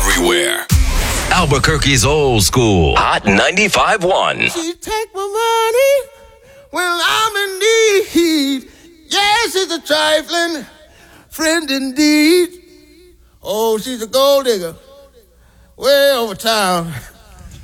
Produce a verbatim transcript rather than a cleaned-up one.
everywhere. Albuquerque's old school. Hot ninety-five point one. She take my money when I'm in need. Yes, she's a trifling friend indeed. Oh, she's a gold digger way over town.